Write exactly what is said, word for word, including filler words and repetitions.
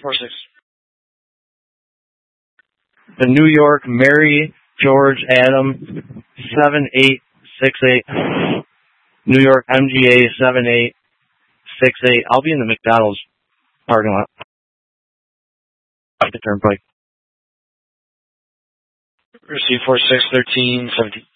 four six. The New York Mary George Adam seven eight six eight. New York M G A seven eight six eight. I'll be in the McDonald's parking lot. The turnpike. Receive four six thirteen seventeen.